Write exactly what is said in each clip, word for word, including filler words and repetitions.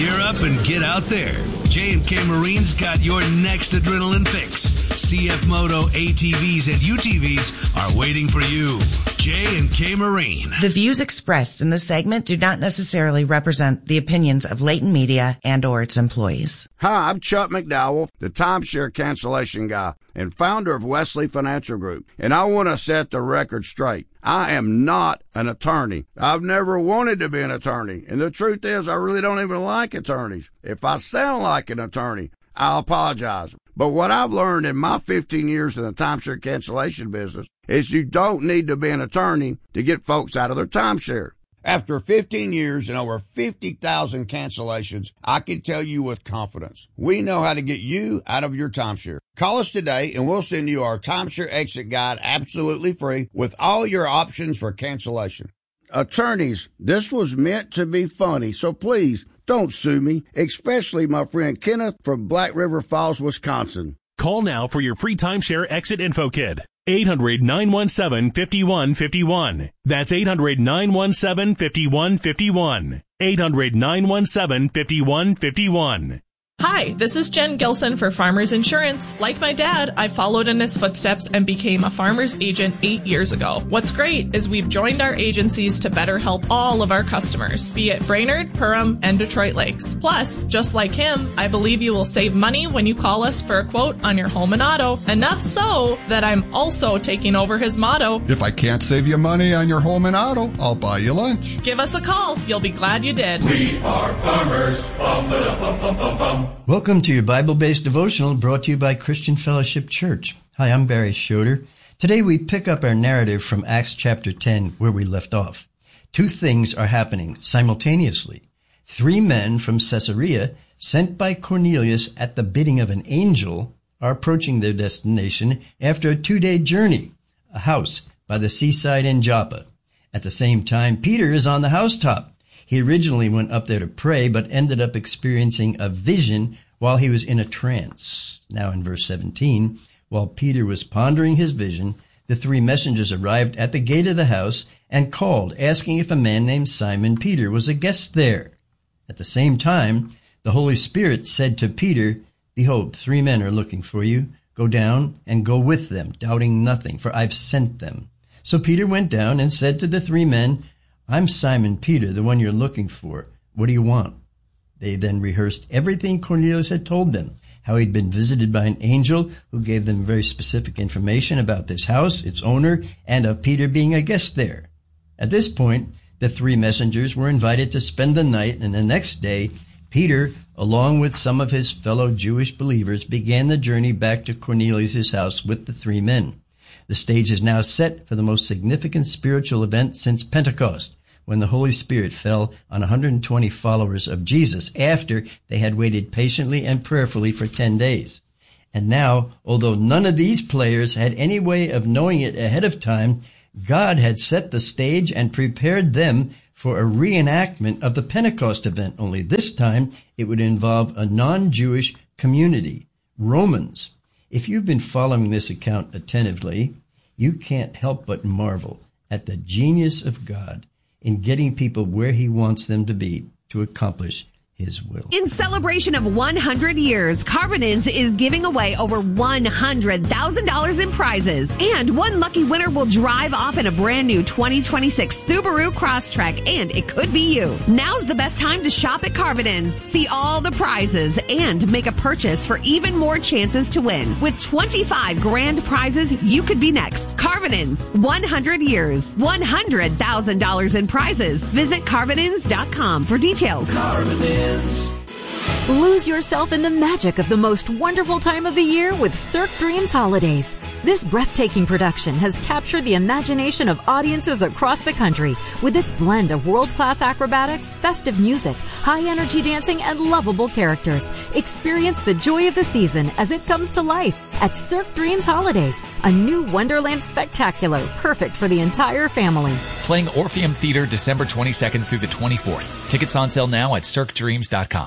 Gear up and get out there. J and K Marine's got your next adrenaline fix. C F Moto A T Vs and U T Vs are waiting for you. J and K Marine. The views expressed in this segment do not necessarily represent the opinions of Leighton Media and or its employees. Hi, I'm Chuck McDowell, the timeshare cancellation guy and founder of Wesley Financial Group, and I want to set the record straight. I am not an attorney. I've never wanted to be an attorney, and the truth is I really don't even like attorneys. If I sound like an attorney, I apologize. But what I've learned in my fifteen years in the timeshare cancellation business is you don't need to be an attorney to get folks out of their timeshare. After fifteen years and over fifty thousand cancellations, I can tell you with confidence, we know how to get you out of your timeshare. Call us today and we'll send you our timeshare exit guide absolutely free with all your options for cancellation. Attorneys, this was meant to be funny, so please don't sue me, especially my friend Kenneth from Black River Falls, Wisconsin. Call now for your free timeshare exit info kit. eight hundred, nine one seven, five one five one. That's eight hundred, nine one seven, five one five one. eight hundred, nine one seven, five one five one. Hi, this is Jen Gilson for Farmers Insurance. Like my dad, I followed in his footsteps and became a farmer's agent eight years ago. What's great is we've joined our agencies to better help all of our customers, be it Brainerd, Perham, and Detroit Lakes. Plus, just like him, I believe you will save money when you call us for a quote on your home and auto. Enough so that I'm also taking over his motto. If I can't save you money on your home and auto, I'll buy you lunch. Give us a call. You'll be glad you did. We are farmers. Bum, ba, bum, bum, bum, bum. Welcome to your Bible-based devotional brought to you by Christian Fellowship Church. Hi, I'm Barry Schroeder. Today we pick up our narrative from Acts chapter ten, where we left off. Two things are happening simultaneously. Three men from Caesarea, sent by Cornelius at the bidding of an angel, are approaching their destination after a two-day journey, a house by the seaside in Joppa. At the same time, Peter is on the housetop. He originally went up there to pray, but ended up experiencing a vision while he was in a trance. Now in verse seventeen, while Peter was pondering his vision, the three messengers arrived at the gate of the house and called, asking if a man named Simon Peter was a guest there. At the same time, the Holy Spirit said to Peter, "Behold, three men are looking for you. Go down and go with them, doubting nothing, for I've sent them." So Peter went down and said to the three men, "I'm Simon Peter, the one you're looking for. What do you want?" They then rehearsed everything Cornelius had told them, how he'd been visited by an angel who gave them very specific information about this house, its owner, and of Peter being a guest there. At this point, the three messengers were invited to spend the night, and the next day, Peter, along with some of his fellow Jewish believers, began the journey back to Cornelius' house with the three men. The stage is now set for the most significant spiritual event since Pentecost, when the Holy Spirit fell on one hundred twenty followers of Jesus after they had waited patiently and prayerfully for ten days. And now, although none of these players had any way of knowing it ahead of time, God had set the stage and prepared them for a reenactment of the Pentecost event, only this time it would involve a non-Jewish community, Romans. If you've been following this account attentively, you can't help but marvel at the genius of God in getting people where he wants them to be to accomplish his will. In celebration of one hundred years, Carvinins is giving away over one hundred thousand dollars in prizes. And one lucky winner will drive off in a brand new twenty twenty-six Subaru Crosstrek, and it could be you. Now's the best time to shop at Carvinins. See all the prizes and make a purchase for even more chances to win. With twenty-five grand prizes, you could be next. Carvinins, one hundred years, one hundred thousand dollars in prizes. Visit Carvinins dot com for details. Carvinins. Lose yourself in the magic of the most wonderful time of the year with Cirque Dreams Holidays. This breathtaking production has captured the imagination of audiences across the country with its blend of world-class acrobatics, festive music, high-energy dancing, and lovable characters. Experience the joy of the season as it comes to life at Cirque Dreams Holidays, a new Wonderland spectacular perfect for the entire family. Playing Orpheum Theater December twenty-second through the twenty-fourth. Tickets on sale now at cirque dreams dot com.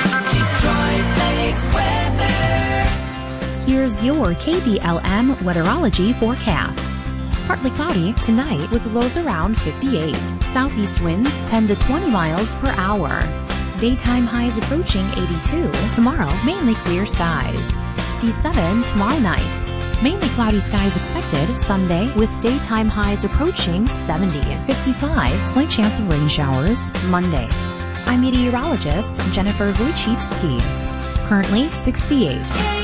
Detroit Lakes weather. Here's your K D L M weatherology forecast. Partly cloudy tonight with lows around fifty-eight. Southeast winds ten to twenty miles per hour. Daytime highs approaching eighty-two. Tomorrow, mainly clear skies. D seven tomorrow night. Mainly cloudy skies expected Sunday with daytime highs approaching seventy. fifty-five, slight chance of rain showers Monday. I'm meteorologist Jennifer Wojcicki. Currently sixty-eight.